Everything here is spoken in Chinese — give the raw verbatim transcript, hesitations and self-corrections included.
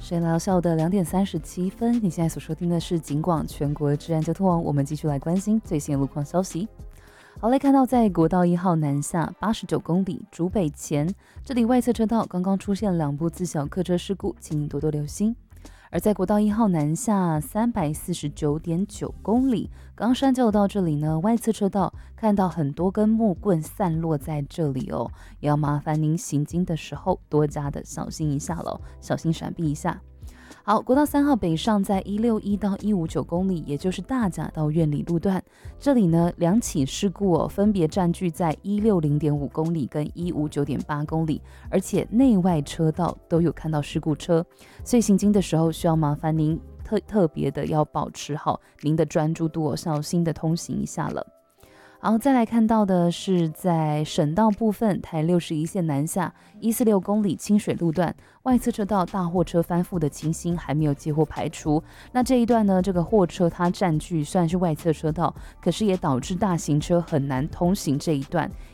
时间来到下午的两点三十七分，你现在所收听的是警广全国治安交通网，我们继续来关心最新的路况消息。好，来看到在国道一号南下八十九公里竹北前，这里外侧车道刚刚出现两部自小客车事故，请您多多留心。而在国道一号南下三百四十九点九公里，冈山交流道这里呢，外侧车道看到很多根木棍散落在这里哦，也要麻烦您行经的时候多加的小心一下了，小心闪避一下。好，国道三号北上在一六一到一五九公里，也就是大甲到苑里路段，这里呢两起事故哦，分别占据在一六零点五公里跟一五九点八公里，而且内外车道都有看到事故车，所以行经的时候需要麻烦您特特别的要保持好您的专注度哦，小心的通行一下了。好，再来看到的是在省道部分，台六十一线南下一四六公里清水路段，外侧车道大货车翻覆的情形还没有接获排除。那这一段呢，这个货车它占据虽然是外侧车道，可是也导致大型车很难通行这一段，